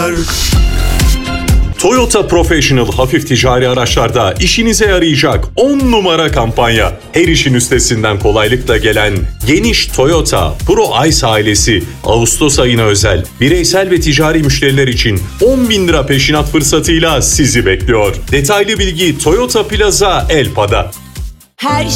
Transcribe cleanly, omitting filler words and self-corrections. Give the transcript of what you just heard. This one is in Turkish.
var. Toyota Professional hafif ticari araçlarda işinize yarayacak 10 numara kampanya. Her işin üstesinden kolaylıkla gelen geniş Toyota Pro Ice ailesi Ağustos ayına özel bireysel ve ticari müşteriler için 10.000 lira peşinat fırsatıyla sizi bekliyor. Detaylı bilgi Toyota Plaza Elpa'da. Her